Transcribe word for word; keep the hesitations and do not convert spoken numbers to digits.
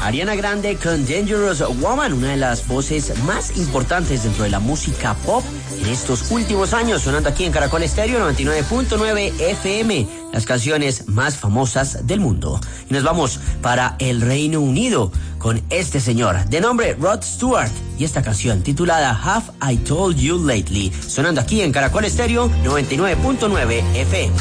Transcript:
Ariana Grande con Dangerous Woman, una de las voces más importantes dentro de la música pop en estos últimos años, sonando aquí en Caracol Estéreo noventa y nueve punto nueve F M, las canciones más famosas del mundo. Y nos vamos para el Reino Unido con este señor, de nombre Rod Stewart, y esta canción titulada Have I Told You Lately, sonando aquí en Caracol Estéreo noventa y nueve punto nueve F M.